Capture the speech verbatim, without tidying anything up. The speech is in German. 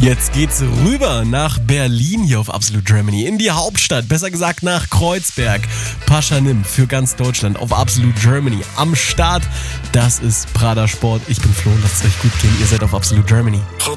Jetzt geht's rüber nach Berlin hier auf Absolute Germany, in die Hauptstadt, besser gesagt nach Kreuzberg. Pascha Nim für ganz Deutschland auf Absolute Germany am Start. Das ist Prada Sport. Ich bin Flo, lasst es euch gut gehen. Ihr seid auf Absolute Germany.